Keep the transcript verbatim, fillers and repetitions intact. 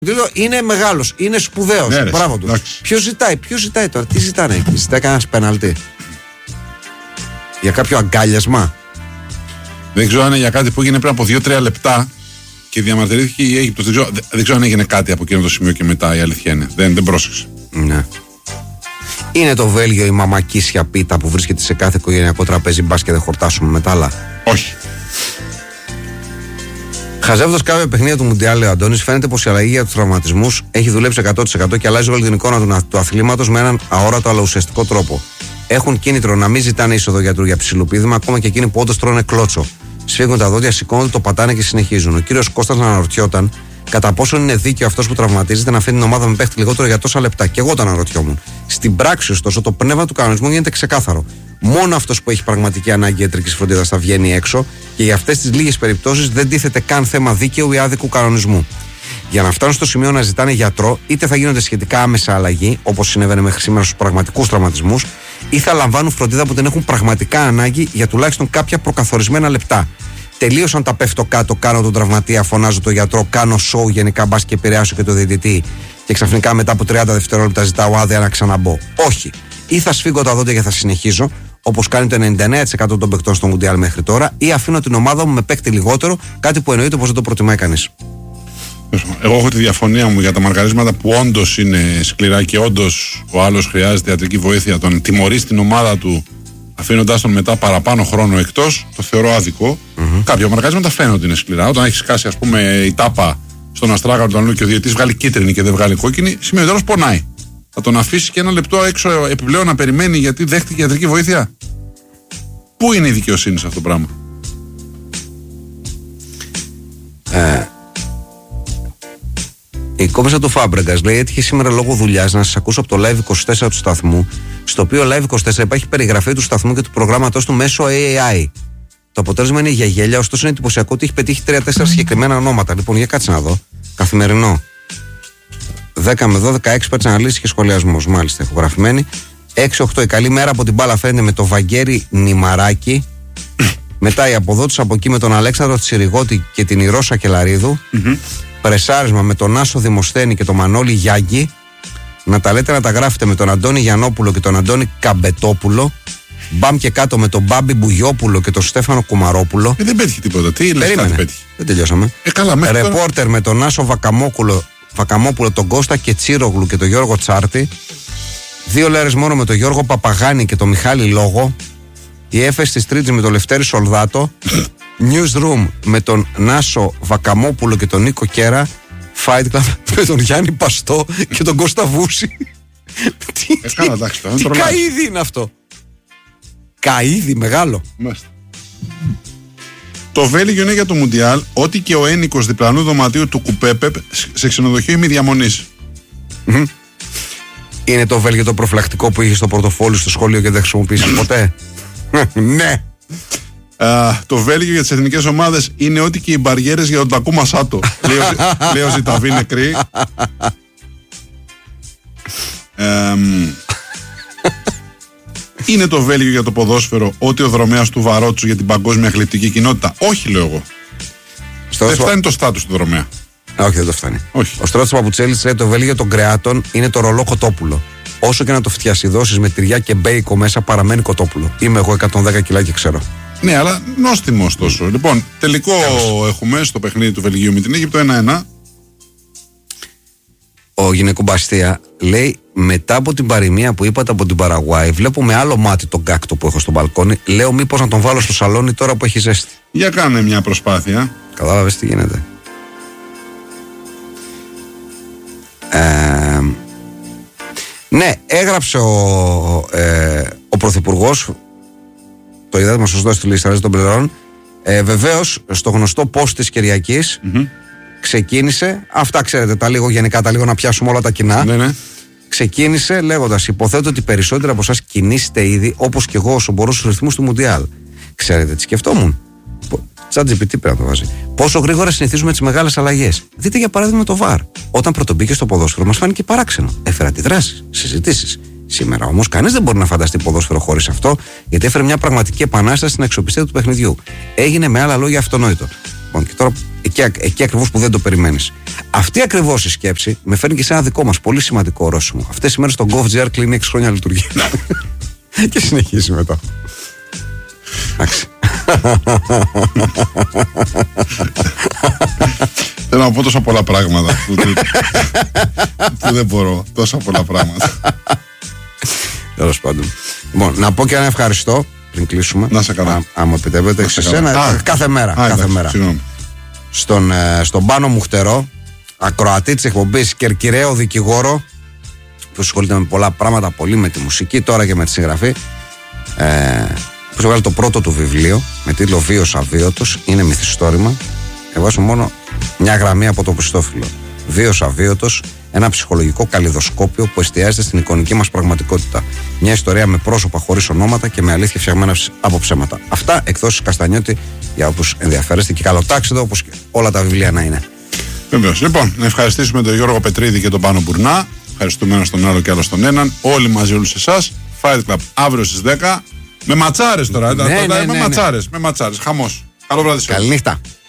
Είναι μεγάλος, είναι σπουδαίος. Ναι, μπράβο του. Ποιος ζητάει, ποιος ζητάει τώρα, τι ζητάνε εκεί, ζητάει κανένας πέναλτι για κάποιο αγκάλιασμα? Δεν ξέρω αν είναι για κάτι που έγινε πριν από δύο τρία λεπτά και διαμαρτυρήθηκε η Αίγυπτος. Δεν ξέρω, δεν ξέρω αν έγινε κάτι από εκείνο το σημείο και μετά, η αλήθεια είναι. Δεν, δεν πρόσεξε. Ναι. Είναι το Βέλγιο η μαμακίσια πίτα που βρίσκεται σε κάθε οικογενειακό τραπέζι, μπας και δεν χορτάσουμε μετά, αλλά. Όχι. Χαζεύοντας κάποια παιχνίδια του Μουντιάλ, λέει ο Αντώνης, φαίνεται πως η αλλαγή για τους τραυματισμούς έχει δουλέψει εκατό τοις εκατό και αλλάζει όλη την εικόνα του, του αθλήματος με έναν αόρατο αλλά ουσιαστικό τρόπο. Έχουν κίνητρο να μην ζητάνε είσοδο γιατρού για ψιλοπίδημα, ακόμα και εκείνοι που όντως τρώνε κλότσο. Σφίγγουν τα δόντια, σηκώνονται, το πατάνε και συνεχίζουν. Ο κύριος Κώστας να αναρωτιόταν κατά πόσο είναι δίκαιο αυτός που τραυματίζεται να αφήνει την ομάδα με παίχτη λιγότερο για τόσα λεπτά. Και εγώ το αναρωτιόμουν. Στην πράξη, ωστόσο, το πνεύμα του κανονισμού γίνεται ξεκάθαρο. Μόνο αυτός που έχει πραγματική ανάγκη ιατρικής φροντίδας θα βγαίνει έξω και για αυτές τις λίγες περιπτώσεις δεν τίθεται καν θέμα δίκαιου ή άδικου κανονισμού. Για να φτάνουν στο σημείο να ζητάνε γιατρό, είτε θα γίνονται σχετικά άμεσα αλλαγή, όπως συνέβαινε μέχρι σήμερα στους πραγματικούς τραυματισμούς, ή θα λαμβάνουν φροντίδα που την έχουν πραγματικά ανάγκη για τουλάχιστον κάποια προκαθορισμένα λεπτά. Τελείωσαν τα πέφτω κάτω, κάνω τον τραυματία, φωνάζω τον γιατρό, κάνω σοου γενικά, μπας και επηρεάσω και το διαιτητή, και ξαφνικά μετά από τριάντα δευτερόλεπτα ζητάω άδεια να ξαναμπω. Όχι. Ή θα σφίγγω τα δόντια και θα συνεχίζω, όπως κάνει το ενενήντα εννέα τοις εκατό των παικτών στο Μουντιάλ μέχρι τώρα, ή αφήνω την ομάδα μου με παίκτη λιγότερο, κάτι που εννοείται πως δεν το προτιμάει κανείς. Εγώ έχω τη διαφωνία μου για τα μαρκαρίσματα που όντως είναι σκληρά και όντως ο άλλος χρειάζεται ιατρική βοήθεια. Τον τιμωρεί στην ομάδα του αφήνοντάς τον μετά παραπάνω χρόνο εκτός, το θεωρώ άδικο. Mm-hmm. Κάποια μαρκαρίσματα φαίνονται ότι είναι σκληρά. Όταν έχει σκάσει, ας πούμε, η τάπα στον αστράγαλο του αλλού και ο διαιτητής βγάλει κίτρινη και δεν βγάλει κόκκινη, σημαίνει τέλος πονάει. Θα τον αφήσει και ένα λεπτό έξω επιπλέον να περιμένει γιατί δέχτηκε ιατρική βοήθεια. Πού είναι η δικαιοσύνη σε αυτό το πράγμα? Ε, η κόμμεσα του Φάμπρεγκας λέει: έτυχε σήμερα λόγω δουλειάς να σας ακούσω από το Live είκοσι τέσσερα του σταθμού, στο οποίο Live είκοσι τέσσερα υπάρχει περιγραφή του σταθμού και του προγράμματος του μέσω έι άι. Το αποτέλεσμα είναι για γέλια, ωστόσο είναι εντυπωσιακό ότι έχει πετύχει τρία τέσσερα συγκεκριμένα ονόματα. Λοιπόν, για κάτσε να δω. Καθημερινό. δέκα με δώδεκα expert αναλύσεις και σχολιασμός. Μάλιστα, ηχογραφημένη. έξι οκτώ η καλή μέρα από την μπάλα φαίνεται με το Βαγγέρη Νημαράκη. Μετά η αποδότης από εκεί με τον Αλέξανδρο Τσιριγώτη και την Ηρώσα Κελαρίδου. Mm-hmm. Πρεσάρισμα με τον Άσο Δημοσθένη και τον Μανώλη Γιάγκη. Να τα λέτε να τα γράφετε με τον Αντώνη Γιαννόπουλο και τον Αντώνη Καμπετόπουλο. Μπαμ και κάτω με τον Μπάμπη Μπουγιόπουλο και τον Στέφανο Κουμαρόπουλο. Ε, δεν πέτυχε τίποτα. Τι λες, κάτι πέτυχε. Δεν τελειώσαμε. Ε, καλά, Ρεπόρτερ τώρα... με τον Άσο Βακαμόπουλο, Βακαμόπουλο, τον Κώστα και Τσίρογλου και τον Γιώργο Τσάρτη. Δύο λέρες μόνο με τον Γιώργο Παπαγάνη και τον Μιχάλη Λόγο. Η Έφεση της Τρίτης με τον Λευτέρη Σολδάτο. Newsroom με τον Νάσο Βακαμόπουλο και τον Νίκο Κέρα. Fight Club με τον Γιάννη Παστό και τον Κώστα Βούση. Τι, ε, καλά, εντάξει, τι καΐδι είναι αυτό? Καΐδι μεγάλο. Μάλιστα. Το Βέλγιο είναι για το Μουντιάλ ό,τι και ο ένικος διπλανού δωματίου του Κουπέπεπ σε ξενοδοχείο ημιδιαμονής. Mm-hmm. Είναι το Βέλγιο το προφυλακτικό που είχε στο πορτοφόλι στο σχολείο και δεν χρησιμοποίησε ποτέ? Ναι. Uh, το Βέλγιο για τις εθνικές ομάδες είναι ό,τι και οι μπαριέρες για τον Τακού Μασάτο. Λέω Ζηταβή νεκρή. um, Είναι το Βέλγιο για το ποδόσφαιρο ό,τι ο δρομέας του Βαρότσου για την παγκόσμια αθλητική κοινότητα? Όχι, λέω εγώ. Στο δεν φτάνει το στάτους του δρομέα. Όχι, δεν το φτάνει. Όχι. Ο Στράτος Παπουτσέλης λέει: το Βέλγιο των κρεάτων είναι το ρολό κοτόπουλο. Όσο και να το φτιασιδώσεις με τυριά και μπέικο μέσα, παραμένει κοτόπουλο. Είμαι εγώ εκατόν δέκα κιλά και ξέρω. Ναι, αλλά νόστιμο ωστόσο. Λοιπόν, τελικό Καλώς. έχουμε στο παιχνίδι του Βελγίου με την Αίγυπτο ένα ένα. Ο γυναικομπαστία λέει: μετά από την παροιμία που είπατε από την Παραγουάη, βλέπω με άλλο μάτι τον κάκτο που έχω στο μπαλκόνι. Λέω μήπως να τον βάλω στο σαλόνι τώρα που έχει ζέστη. Για κάνε μια προσπάθεια. Κατάλαβες τι γίνεται. Ε, ναι, έγραψε ο, ε, ο Πρωθυπουργός. Το είδατε, μας σας δώσει τη λίστα των πληρών. Ε, βεβαίως, στο γνωστό post της Κυριακής mm-hmm. ξεκίνησε. Αυτά ξέρετε, τα λίγο γενικά, τα λίγο να πιάσουμε όλα τα κοινά. Ναι, ναι. Ξεκίνησε λέγοντας: υποθέτω ότι περισσότεροι από εσάς κινήσετε ήδη, όπως και εγώ, όσο μπορώ, στους ρυθμούς του Μουντιάλ. Ξέρετε τι σκεφτόμουν? ChatGPT πρέπει να το βάζει. Πόσο γρήγορα συνηθίζουμε τις μεγάλες αλλαγές. Δείτε για παράδειγμα το βαρ. Όταν πρωτομπήκε στο ποδόσφαιρο, μας φάνηκε παράξενο. Έφερε αντιδράσεις, συζητήσεις. Σήμερα όμως κανείς δεν μπορεί να φανταστεί ποδόσφαιρο χωρίς αυτό, γιατί έφερε μια πραγματική επανάσταση στην αξιοπιστία του παιχνιδιού. Έγινε με άλλα λόγια αυτονόητο. Λοιπόν, και τώρα εκεί, εκεί ακριβώς που δεν το περιμένεις. Αυτή ακριβώς η σκέψη με φέρνει και σε ένα δικό μας πολύ σημαντικό ορόσημο. Αυτές οι μέρες το GovGR κλείνει έξι χρόνια λειτουργία. Και συνεχίζει μετά. Εντάξει. Θέλω να πω τόσα πολλά πράγματα που, που δεν μπορώ. Τόσα πολλά πράγματα. Τέλος πάντων. Λοιπόν, να πω και ένα ευχαριστώ πριν κλείσουμε. Να σε καλά. Αν μου επιτρέπετε, σε σένα κάθε μέρα. Α, κάθε εντάξει, μέρα. Συγγνώμη. Στον, ε, στον Πάνο Μουχτερό, ακροατή της εκπομπής, κερκυραίο δικηγόρο, που ασχολείται με πολλά πράγματα, πολύ με τη μουσική, τώρα και με τη συγγραφή. Ε, που βγάλει το πρώτο του βιβλίο με τίτλο Βίος Αβίωτος, είναι μυθιστόρημα. Εβάζω μόνο μια γραμμή από το πιστόφυλλο. Βίος Αβίωτος, ένα ψυχολογικό καλλιδοσκόπιο που εστιάζεται στην εικονική μας πραγματικότητα. Μια ιστορία με πρόσωπα χωρίς ονόματα και με αλήθεια φτιαγμένα από ψέματα. Αυτά εκδόσεις Καστανιώτη για όποιους ενδιαφέρεστε και καλοτάξιδο, όπως και όλα τα βιβλία να είναι. Βεβαίως. Λοιπόν, να ευχαριστήσουμε τον Γιώργο Πετρίδη και τον Πάνο Μπουρνά. Ευχαριστούμε ένα στον άλλο και άλλο στον έναν. Όλοι μαζί, όλους εσάς. Fight Club αύριο στις δέκα. Με ματσάρες τώρα. Ναι, τώρα ναι, ναι, με ναι. ματσάρες. Με ματσάρες. Χαμός. Καλό βράδυ. Καληνύχτα.